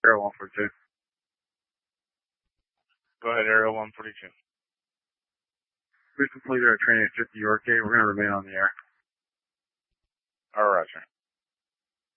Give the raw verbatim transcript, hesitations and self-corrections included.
Aerial one forty-two. Go ahead, Aerial one forty-two. We completed our training at fifty York Gate. We're going to remain on the air. All right, sir.